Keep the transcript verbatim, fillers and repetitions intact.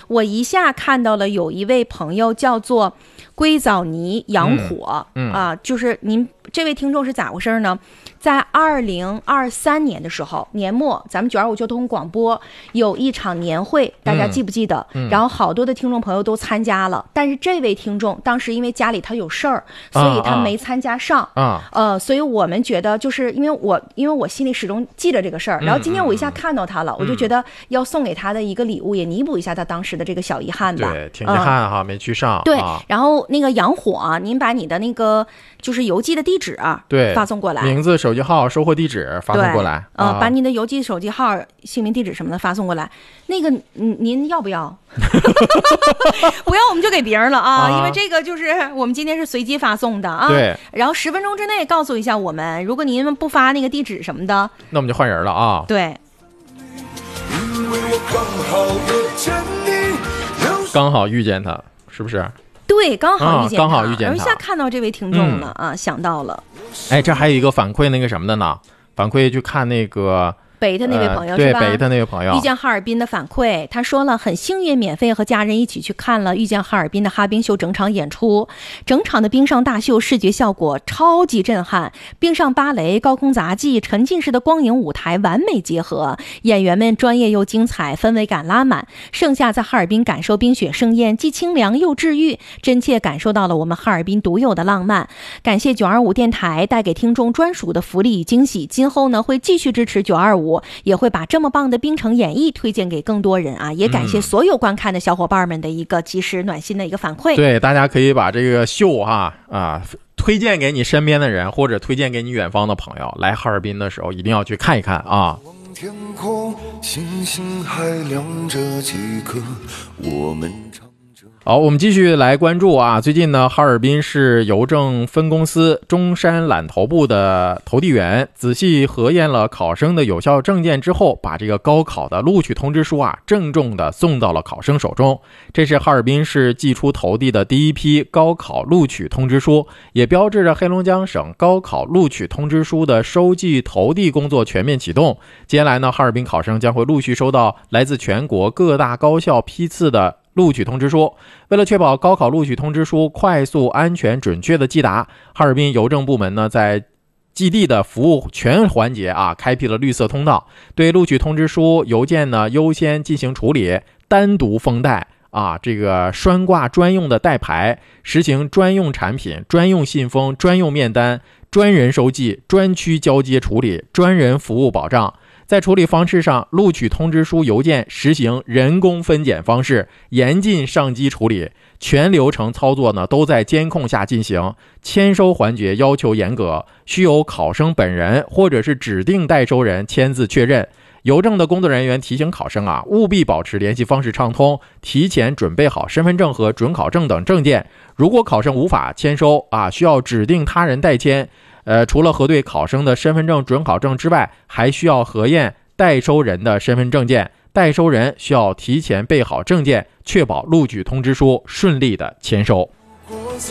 我一下看到了有一位朋友叫做硅藻泥洋火、 嗯嗯、 啊，就是您这位听众是咋回事呢？在二零二三年的时候，年末咱们九二五交通广播有一场年会，大家记不记得？ 嗯嗯、 然后好多的听众朋友都参加了，但是这位听众当时因为家里他有事儿，所以他没参加上。 啊啊、 呃，所以我们觉得就是因为我因为我心里始终记着这个事儿，然后今天我一下看到他了，嗯、我就觉得要送给他的一个礼物，也弥补一下他当时的这个小遗憾吧。 对，挺遗憾哈，嗯、没去上。 对， 啊、 然后那个洋火、啊，您把你的那个就是邮寄的地址、啊、 对发送过来， 名字、手机号、收货地址发送过来。 呃、 啊， 把你的邮寄手机号、姓名、地址什么的发送过来。那个，嗯，您要不要？不要我们就给别人了啊，啊因为这个就是我们今天是随机发送的啊。 对。 然后十分钟之内告诉一下我们，如果您不发那个地址什么的， 那我们就换人了啊。 对。 刚好遇见他，是不是？ 对，刚好遇见他， 啊、刚好遇见他， 一下看到这位听众了、嗯、啊，想到了。 哎，这还有一个反馈那个什么的呢？反馈去看那个。 北的那位朋友、 呃、 是吧？ 对，北的那位朋友， 遇见哈尔滨的反馈，他说了很幸运，免费和家人一起去看了遇见哈尔滨的哈冰秀整场演出，整场的冰上大秀视觉效果超级震撼，冰上芭蕾、高空杂技、沉浸式的光影舞台完美结合，演员们专业又精彩，氛围感拉满。盛夏在哈尔滨感受冰雪盛宴，既清凉又治愈，真切感受到了我们哈尔滨独有的浪漫。感谢九二五电台带给听众专属的福利与惊喜，今后呢会继续支持九二五，也会把这么棒的冰城演绎推荐给更多人啊！也感谢所有观看的小伙伴们的一个及时暖心的一个反馈。 对，大家可以把这个秀哈 啊, 啊推荐给你身边的人，或者推荐给你远方的朋友，来哈尔滨的时候一定要去看一看啊！天空星星还亮着几颗，我们好，我们继续来关注啊。最近呢，哈尔滨市邮政分公司中山揽投部的投递员仔细核验了考生的有效证件之后，把这个高考的录取通知书啊郑重的送到了考生手中。这是哈尔滨市寄出投递的第一批高考录取通知书，也标志着黑龙江省高考录取通知书的收寄投递工作全面启动。接下来呢，哈尔滨考生将会陆续收到来自全国各大高校批次的录取通知书。为了确保高考录取通知书快速、安全、准确的寄达，哈尔滨邮政部门呢在寄递的服务全环节啊开辟了绿色通道，对录取通知书邮件呢优先进行处理，单独封袋啊，这个拴挂专用的带牌，实行专用产品、专用信封、专用面单、专人收寄、专区交接处理、专人服务保障。在处理方式上，录取通知书邮件实行人工分拣方式，严禁上机处理，全流程操作呢都在监控下进行。签收环节要求严格，需由考生本人或者是指定代收人签字确认。邮政的工作人员提醒考生啊，务必保持联系方式畅通，提前准备好身份证和准考证等证件。如果考生无法签收啊，需要指定他人代签。呃，除了核对考生的身份证、准考证之外，还需要核验代收人的身份证件。代收人需要提前备好证件，确保录取通知书顺利的签收。